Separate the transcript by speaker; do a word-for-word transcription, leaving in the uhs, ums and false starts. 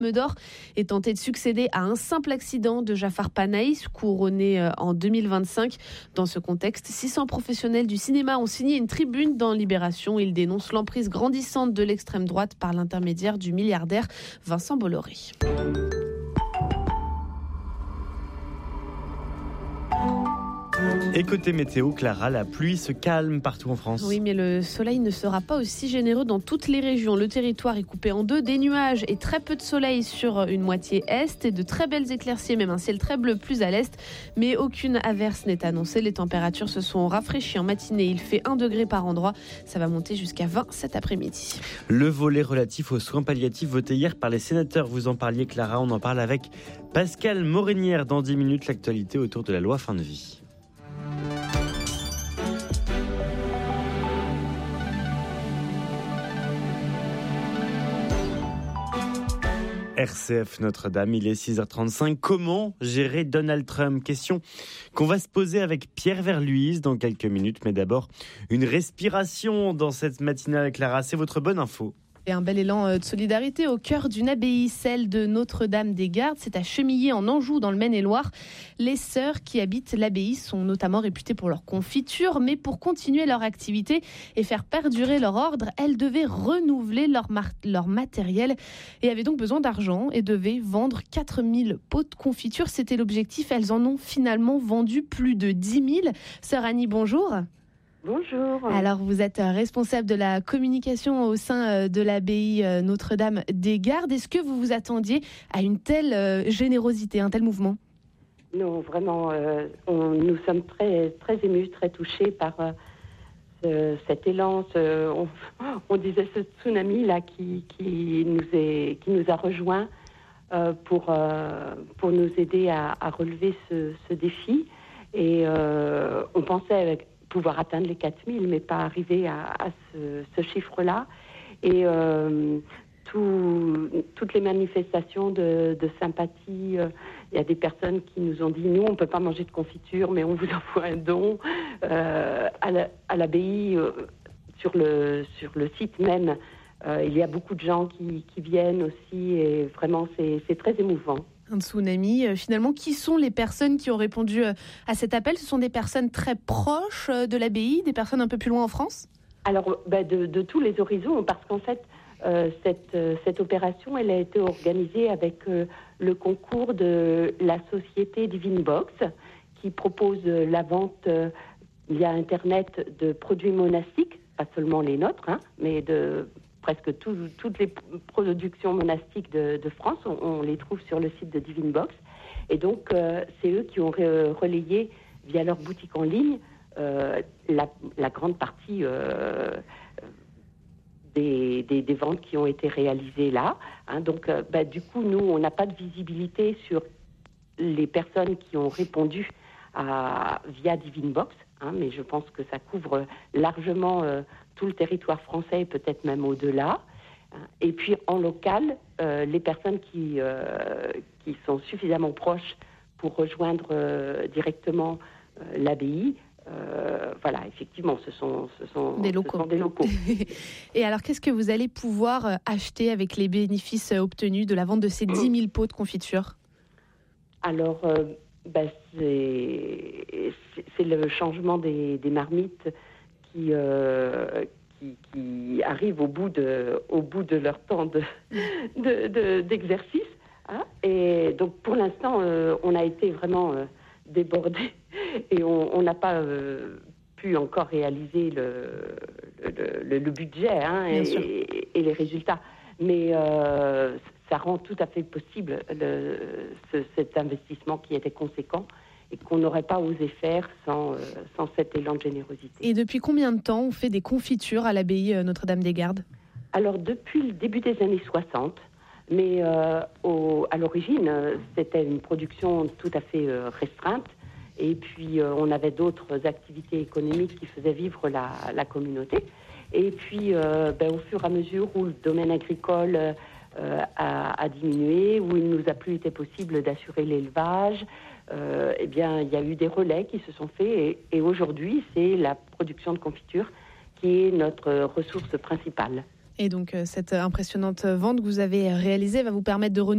Speaker 1: Meudor est tenté de succéder à un simple accident de Jafar Panahi, couronné en deux mille vingt-cinq. Dans ce contexte, six cents professionnels du cinéma ont signé une tribune dans Libération. Ils dénoncent l'emprise grandissante de l'extrême droite par l'intermédiaire du milliardaire Vincent Bolloré.
Speaker 2: Et côté météo, Clara, la pluie se calme partout en France.
Speaker 1: Oui, mais le soleil ne sera pas aussi généreux dans toutes les régions. Le territoire est coupé en deux, des nuages et très peu de soleil sur une moitié est et de très belles éclaircies, même un ciel très bleu plus à l'est. Mais aucune averse n'est annoncée. Les températures se sont rafraîchies en matinée. Il fait un degré par endroit. Ça va monter jusqu'à vingt cet après-midi.
Speaker 2: Le volet relatif aux soins palliatifs voté hier par les sénateurs. Vous en parliez, Clara. On en parle avec Pascal Morinière dans dix minutes. L'actualité autour de la loi fin de vie. R C F Notre-Dame, il est six heures trente-cinq. Comment gérer Donald Trump ? Question qu'on va se poser avec Pierre Verluise dans quelques minutes. Mais d'abord, une respiration dans cette matinale, Clara. C'est votre bonne info.
Speaker 1: Et un bel élan de solidarité au cœur d'une abbaye, celle de Notre-Dame-des-Gardes. C'est à Chemillé, en Anjou, dans le Maine-et-Loire. Les sœurs qui habitent l'abbaye sont notamment réputées pour leur confiture, mais pour continuer leur activité et faire perdurer leur ordre, elles devaient renouveler leur, mar- leur matériel et avaient donc besoin d'argent et devaient vendre quatre mille pots de confiture. C'était l'objectif. Elles en ont finalement vendu plus de dix mille. Sœur Annie, bonjour.
Speaker 3: Bonjour.
Speaker 1: Alors, vous êtes responsable de la communication au sein de l'abbaye Notre-Dame-des-Gardes. Est-ce que vous vous attendiez à une telle générosité, un tel mouvement ?
Speaker 3: Non, vraiment, euh, on, nous sommes très, très émus, très touchés par euh, ce, cet élan. Ce, on, on disait ce tsunami là qui, qui, nous, est, qui nous a rejoints euh, pour, euh, pour nous aider à, à relever ce, ce défi. Et euh, on pensait avec pouvoir atteindre les quatre mille, mais pas arriver à, à ce, ce chiffre-là. Et euh, tout, toutes les manifestations de, de sympathie, euh, il y a des personnes qui nous ont dit, nous, on ne peut pas manger de confiture, mais on vous envoie un don. Euh, à, la, à l'abbaye, euh, sur, le, sur le site même, euh, il y a beaucoup de gens qui, qui viennent aussi, et vraiment, c'est, c'est très émouvant.
Speaker 1: Un tsunami. Finalement, qui sont les personnes qui ont répondu à cet appel ? Ce sont des personnes très proches de l'abbaye, des personnes un peu plus loin en France ?
Speaker 3: Alors, ben de, de tous les horizons, parce qu'en fait, euh, cette, cette opération, elle a été organisée avec euh, le concours de la société Divinebox, qui propose la vente euh, via Internet de produits monastiques, pas seulement les nôtres, hein, mais de presque tout, toutes les productions monastiques de, de France, on, on les trouve sur le site de Divinebox. Et donc, euh, c'est eux qui ont re- relayé via leur boutique en ligne euh, la, la grande partie euh, des, des, des ventes qui ont été réalisées là. Hein. Donc, euh, bah, du coup, nous, on n'a pas de visibilité sur les personnes qui ont répondu à, via Divinebox, hein, mais je pense que ça couvre largement euh, tout le territoire français et peut-être même au-delà. Et puis en local, euh, les personnes qui, euh, qui sont suffisamment proches pour rejoindre euh, directement euh, l'abbaye, euh, voilà, effectivement, ce sont, ce sont,
Speaker 1: des locaux.
Speaker 3: Ce sont des locaux.
Speaker 1: Et alors, qu'est-ce que vous allez pouvoir acheter avec les bénéfices obtenus de la vente de ces dix mille pots de confiture ? Alors,
Speaker 3: euh, bah, c'est, c'est, c'est le changement des, des marmites qui, euh, qui, qui arrivent au bout de, au bout de leur temps de, de, de, d'exercice. Hein. Et donc, pour l'instant, euh, on a été vraiment euh, débordés et on n'a pas euh, pu encore réaliser le, le, le, le budget hein, et, et, et les résultats. Mais euh, ça rend tout à fait possible le, ce, cet investissement qui était conséquent et qu'on n'aurait pas osé faire sans, euh, sans cet élan de générosité.
Speaker 1: Et depuis combien de temps on fait des confitures à l'abbaye Notre-Dame-des-Gardes ?
Speaker 3: Alors, depuis le début des années soixante, mais euh, au, à l'origine, c'était une production tout à fait euh, restreinte. Et puis, euh, on avait d'autres activités économiques qui faisaient vivre la, la communauté. Et puis, euh, ben, au fur et à mesure où le domaine agricole euh, a, a diminué, où il ne nous a plus été possible d'assurer l'élevage, euh, eh bien, il y a eu des relais qui se sont faits. Et, et aujourd'hui, c'est la production de confiture qui est notre ressource principale.
Speaker 1: Et donc, cette impressionnante vente que vous avez réalisée va vous permettre de renouveler